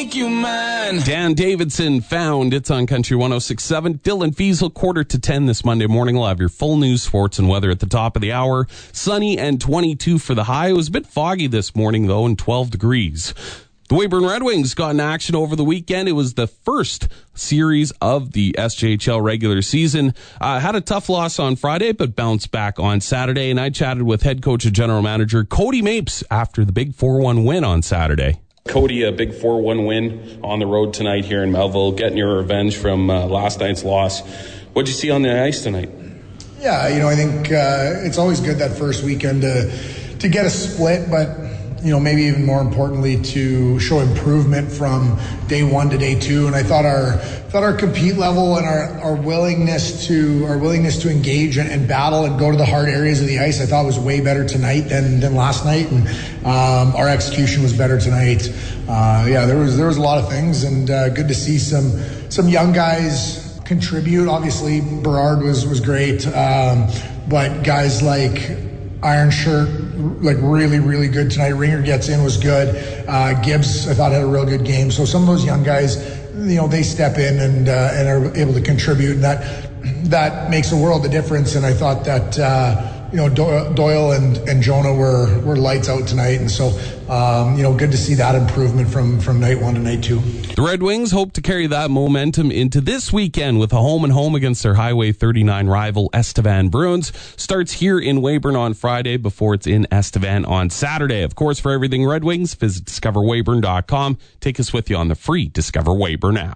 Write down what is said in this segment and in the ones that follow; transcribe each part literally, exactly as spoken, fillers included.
make you mine. Dan Davidson, Found. It's on Country one oh six point seven. Dylan Fiesel, quarter to ten this Monday morning. We'll have your full news, sports, and weather at the top of the hour. Sunny and twenty-two for the high. It was a bit foggy this morning, though, and twelve degrees. The Weyburn Red Wings got in action over the weekend. It was the first series of the S J H L regular season. Uh, had a tough loss on Friday, but bounced back on Saturday. And I chatted with head coach and general manager Cody Mapes after the big four one win on Saturday. Cody, a big four one win on the road tonight here in Melville, getting your revenge from uh, last night's loss. What'd you see on the ice tonight? Yeah, you know, I think uh, it's always good that first weekend to to get a split, but you know, maybe even more importantly, to show improvement from day one to day two. And I thought our thought our compete level and our, our willingness to our willingness to engage and, and battle and go to the hard areas of the ice, I thought was way better tonight than, than last night. And um, our execution was better tonight. Uh, yeah, there was there was a lot of things, and uh, good to see some some young guys contribute. Obviously, Berard was was great, um, but guys like Iron Shirt, like really, really good tonight. Ringer gets in, was good. Uh, Gibbs, I thought, had a real good game. So some of those young guys, you know, they step in and uh, and are able to contribute, and that that makes a world of difference. And I thought that uh, you know Doyle and, and Jonah were were lights out tonight, and so um, you know good to see that improvement from from night one to night two. The Red Wings hope to carry that momentum into this weekend with a home and home against their Highway thirty-nine rival Estevan Bruins. Starts here in Weyburn on Friday before it's in Estevan on Saturday. Of course, for everything Red Wings, visit discover weyburn dot com. Take us with you on the free Discover Weyburn app.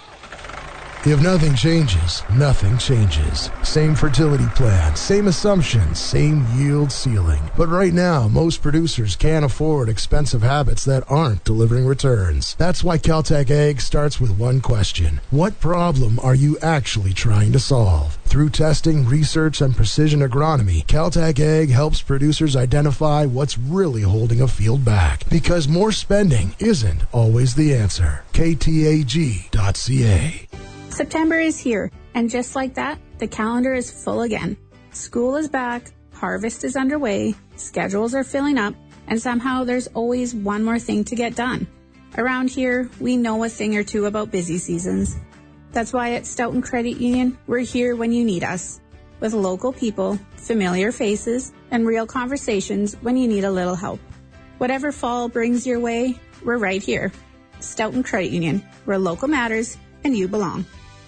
If nothing changes, nothing changes. Same fertility plan, same assumptions, same yield ceiling. But right now, most producers can't afford expensive habits that aren't delivering returns. That's why Caltech Ag starts with one question. What problem are you actually trying to solve? Through testing, research, and precision agronomy, Caltech Ag helps producers identify what's really holding a field back. Because more spending isn't always the answer. K T A G dot C A. September is here, and just like that, the calendar is full again. School is back, harvest is underway, schedules are filling up, and somehow there's always one more thing to get done. Around here, we know a thing or two about busy seasons. That's why at Stoughton Credit Union, we're here when you need us. With local people, familiar faces, and real conversations when you need a little help. Whatever fall brings your way, we're right here. Stoughton Credit Union, where local matters and you belong.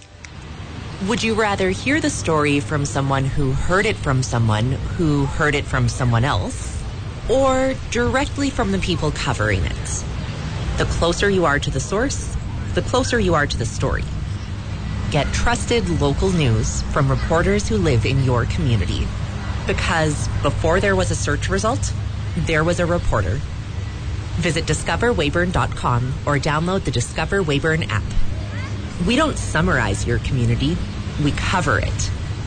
Would you rather hear the story from someone who heard it from someone who heard it from someone else, or directly from the people covering it? The closer you are to the source, the closer you are to the story. Get trusted local news from reporters who live in your community. Because before there was a search result, there was a reporter. Visit discover weyburn dot com or download the Discover Weyburn app. We don't summarize your community, we cover it.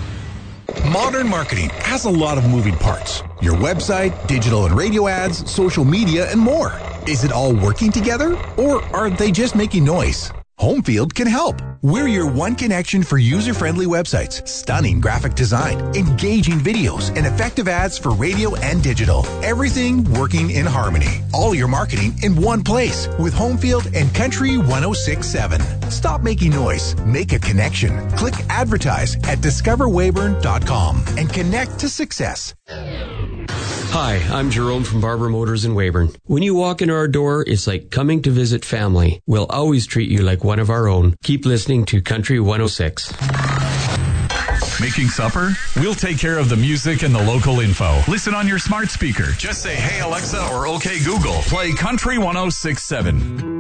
Modern marketing has a lot of moving parts. Your website, digital and radio ads, social media, and more. Is it all working together, or are they just making noise? Homefield can help. We're your one connection for user-friendly websites, stunning graphic design, engaging videos, and effective ads for radio and digital. Everything working in harmony. All your marketing in one place with Homefield and Country one oh six point seven. Stop making noise. Make a connection. Click advertise at discover weyburn dot com and connect to success. Hi, I'm Jerome from Barber Motors in Weyburn. When you walk into our door, it's like coming to visit family. We'll always treat you like one of our own. Keep listening to Country one oh six. Making supper? We'll take care of the music and the local info. Listen on your smart speaker. Just say, hey Alexa or okay Google. Play Country one oh six point seven.